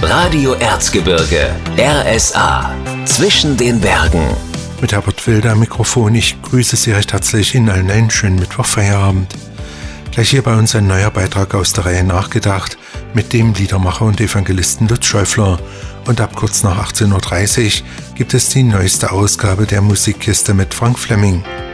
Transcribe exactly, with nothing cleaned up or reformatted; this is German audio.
Radio Erzgebirge, R S A, zwischen den Bergen. Mit Herbert Wilder am Mikrofon. Ich grüße Sie recht herzlich Ihnen allen einen schönen Mittwochfeierabend. Gleich hier bei uns ein neuer Beitrag aus der Reihe Nachgedacht mit dem Liedermacher und Evangelisten Lutz Schäufler. Und ab kurz nach achtzehn Uhr dreißig gibt es die neueste Ausgabe der Musikkiste mit Frank Flemming.